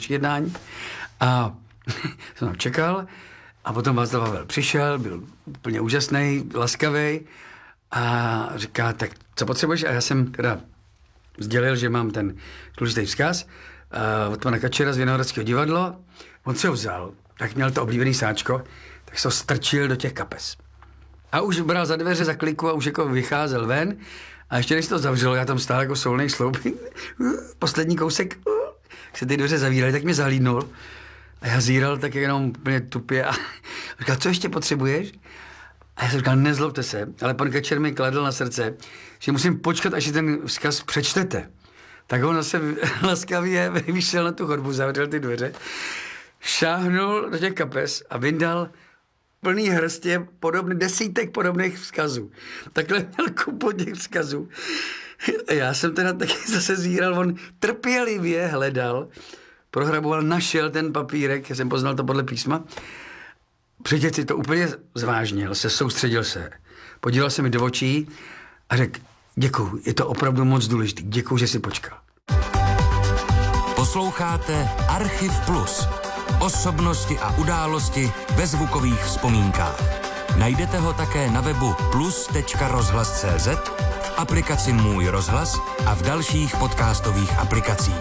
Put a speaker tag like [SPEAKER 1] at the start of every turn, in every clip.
[SPEAKER 1] jednání a jsem tam čekal a potom Václav Havel přišel, byl úplně úžasný, laskavý a říká, tak co potřebuješ? A já jsem teda sdělil, že mám ten důležitý vzkaz od pana Kačera z Vinohradského divadla. On si ho vzal, tak měl to oblíbený sáčko, tak se ho strčil do těch kapes. A už bral za dveře, za kliku a už jako vycházel ven. A ještě než to zavřelo, já tam stál jako solnej sloup. Poslední kousek, se ty dveře zavíraly, tak mě zahlídnul. A já zíral tak jenom úplně tupě a říkal, co ještě potřebuješ? A já jsem říkal, nezlobte se, ale pan Kačer mi kladl na srdce, že musím počkat, až si ten vzkaz přečtete. Tak on zase laskavě vyšel na tu chodbu, zavřel ty dveře, šáhnul do těch kapes a vyndal plný hrstě desítek podobných vzkazů. Takhle měl kupu těch vzkazů. A já jsem teda taky zase zíral, on trpělivě hledal, prohraboval, našel ten papírek, já jsem poznal to podle písma. Přečetl si to úplně zvážnil, soustředil se, podíval se mi do očí a řekl, děkuju, je to opravdu moc důležitý, děkuju, že jsi počkal.
[SPEAKER 2] Posloucháte Archiv Plus. Osobnosti a události ve zvukových vzpomínkách. Najdete ho také na webu plus.rozhlas.cz, v aplikaci Můj rozhlas a v dalších podcastových aplikacích.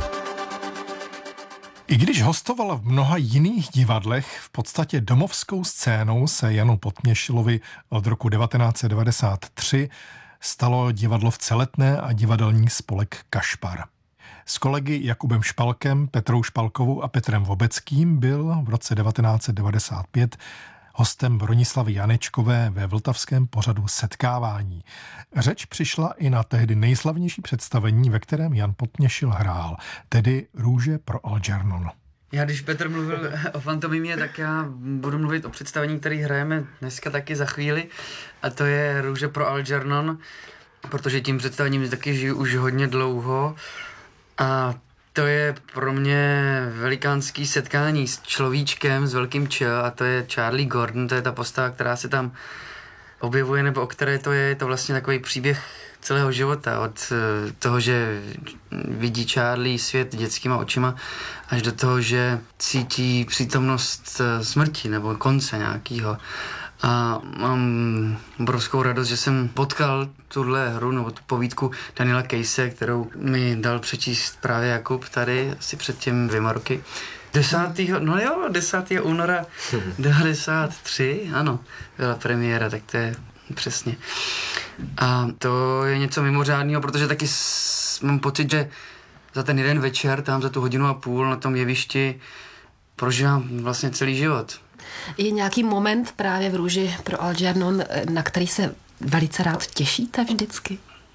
[SPEAKER 3] I když hostoval v mnoha jiných divadlech, v podstatě domovskou scénou se Janu Podměšilovi od roku 1993 stalo divadlo v Celetné a divadelní spolek Kašpar. S kolegy Jakubem Špalkem, Petrou Špalkovou a Petrem Vobeckým byl v roce 1995 hostem Bronislavy Janečkové ve vltavském pořadu Setkávání. Řeč přišla i na tehdy nejslavnější představení, ve kterém Jan Podměšil hrál, tedy Růže pro Algernon.
[SPEAKER 1] Já když Petr mluvil o Fantomimě, tak já budu mluvit o představení, který hrajeme dneska taky za chvíli, a to je Růže pro Algernon, protože tím představením taky žiju už hodně dlouho a to je pro mě velikánský setkání s človíčkem, s velkým Č, a to je Charlie Gordon, to je ta postava, která se tam objevuje, nebo o které to je to vlastně takový příběh celého života, od toho, že vidí Charlie svět dětskýma očima, až do toho, že cítí přítomnost smrti nebo konce nějakého. A mám obrovskou radost, že jsem potkal tuhle hru nebo tu povídku Daniela Kejse, kterou mi dal přečíst právě Jakub tady asi před těmi 2 roky. 10. února 93, ano, byla premiéra, tak to je přesně. A to je něco mimořádného, protože taky mám pocit, že za ten jeden večer, tam za tu 1,5 hodiny na tom jevišti prožívám vlastně celý život.
[SPEAKER 4] Je nějaký moment právě v Růži pro Algernon, na který se velice rád těšíte vždycky?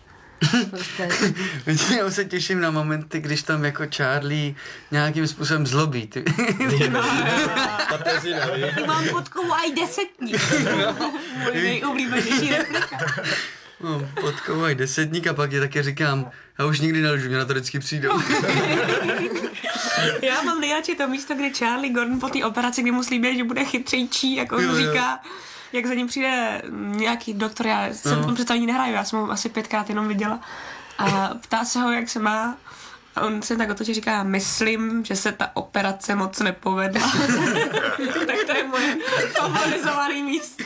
[SPEAKER 1] Já se těším na momenty, když tam jako Charlie nějakým způsobem zlobí.
[SPEAKER 4] Mám podkovu aj desetník. Můj nejoblíbenější replika.
[SPEAKER 1] Mám podkovu aj desetník a pak je taky říkám, já už nikdy nelžu, mě na to vždycky přijdou.
[SPEAKER 4] Já mám nejradši to místo, kde Charlie Gordon po té operaci, kdy mu slíbí, že bude chytřejčí, jak on říká, jak za ním přijde nějaký doktor, já jsem v tom představení nehraju, já jsem ho asi 5krát jenom viděla a ptá se ho, jak se má a on se tak otočí, říká, myslím, že se ta operace moc nepovedla. Tak to je moje favorizované místo.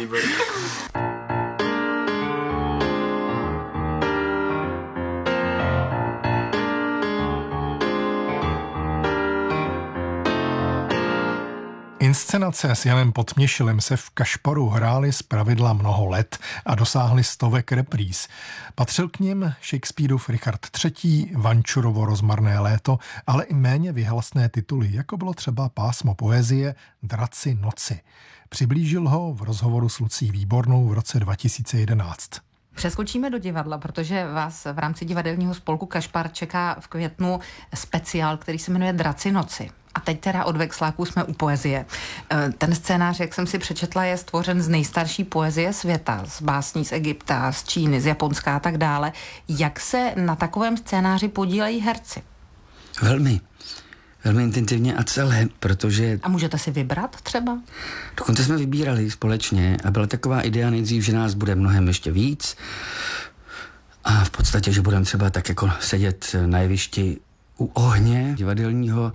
[SPEAKER 3] Inscenace s Janem Podměšilem se v Kašparu hrály zpravidla mnoho let a dosáhly stovek repríz. Patřil k nim Shakespeareův Richard III., Vančurovo Rozmarné léto, ale i méně vyhlasné tituly, jako bylo třeba pásmo poezie Draci noci. Přiblížil ho v rozhovoru s Lucí Výbornou v roce 2011.
[SPEAKER 5] Přeskočíme do divadla, protože vás v rámci divadelního spolku Kašpar čeká v květnu speciál, který se jmenuje Draci noci. A teď teda od Vexláků jsme u poezie. Ten scénář, jak jsem si přečetla, je stvořen z nejstarší poezie světa, z básní z Egypta, z Číny, z Japonska a tak dále. Jak se na takovém scénáři podílejí herci?
[SPEAKER 1] Velmi intenzivně a celé, protože...
[SPEAKER 5] A můžete si vybrat třeba?
[SPEAKER 1] Dokonce jsme vybírali společně a byla taková idea nejdřív, že nás bude mnohem ještě víc a v podstatě, že budeme třeba tak jako sedět na jevišti u ohně divadelního